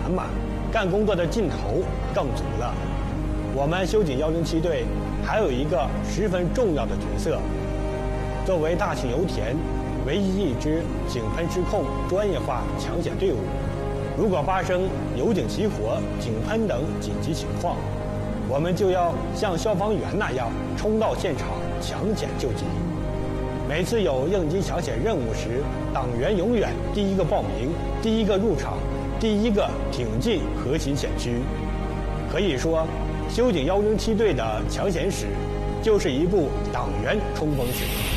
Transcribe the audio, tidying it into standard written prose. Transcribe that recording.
满满，干工作的劲头更足了。我们修警107队还有一个十分重要的角色，作为大庆油田唯一一支井喷失控专业化抢险队伍，如果发生油井起火、井喷等紧急情况，我们就要像消防员那样冲到现场抢险救急。每次有应急抢险任务时，党员永远第一个报名，第一个入场，第一个挺进核心险区。可以说，修警107队的抢险史就是一部党员冲锋史。